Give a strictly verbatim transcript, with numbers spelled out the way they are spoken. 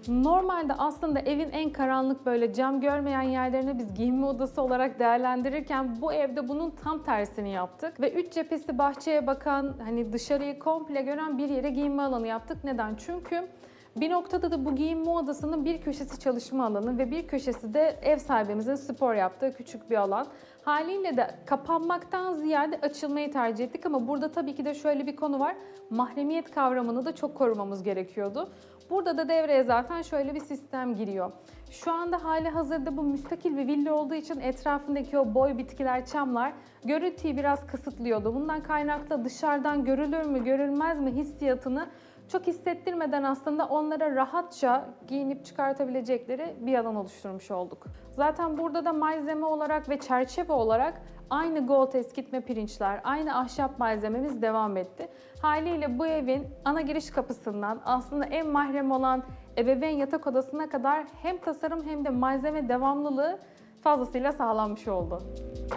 Normalde aslında evin en karanlık böyle cam görmeyen yerlerini biz giyinme odası olarak değerlendirirken bu evde bunun tam tersini yaptık. Ve üç cephesi bahçeye bakan, hani dışarıyı komple gören bir yere giyinme alanı yaptık. Neden? Çünkü bir noktada da bu giyinme odasının bir köşesi çalışma alanı ve bir köşesi de ev sahibimizin spor yaptığı küçük bir alan. Haliyle de kapanmaktan ziyade açılmayı tercih ettik ama burada tabii ki de şöyle bir konu var. Mahremiyet kavramını da çok korumamız gerekiyordu. Burada da devreye zaten şöyle bir sistem giriyor. Şu anda hali hazırda bu müstakil bir villa olduğu için etrafındaki o boy bitkiler, çamlar görüntüyü biraz kısıtlıyordu. Bundan kaynaklı dışarıdan görülür mü, görülmez mi hissiyatını çok hissettirmeden aslında onlara rahatça giyinip çıkartabilecekleri bir alan oluşturmuş olduk. Zaten burada da malzeme olarak ve çerçeve olarak aynı gold eskitme pirinçler, aynı ahşap malzememiz devam etti. Haliyle bu evin ana giriş kapısından aslında en mahrem olan ebeveyn yatak odasına kadar hem tasarım hem de malzeme devamlılığı fazlasıyla sağlanmış oldu.